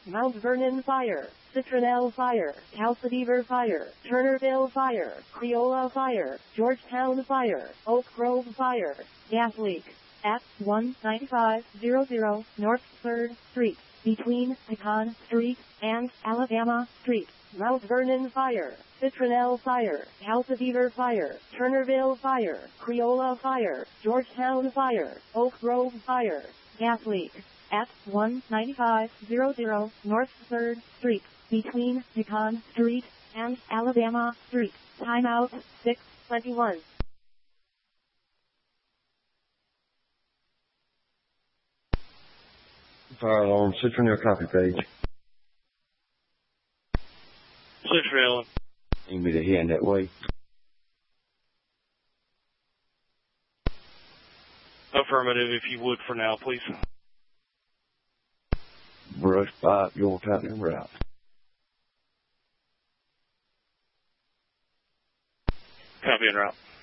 Mount Vernon Fire, Citronelle Fire, Calcidever Fire, Turnerville Fire, Creola Fire, Georgetown Fire, Oak Grove Fire. Gas leak at 19500 North 3rd Street, between Pecan Street and Alabama Street. Mount Vernon Fire, Citronelle Fire, Calcidever Fire, Turnerville Fire, Creola Fire, Georgetown Fire, Oak Grove Fire. Gas leak at 19500 North 3rd Street, between Pecan Street and Alabama Street. Timeout 6:21. Fire alarm, Citronelle copy page. Citronelle. Need me to hand that way. Affirmative, if you would for now, please. Brush pipe, your tightening route. Copy en route.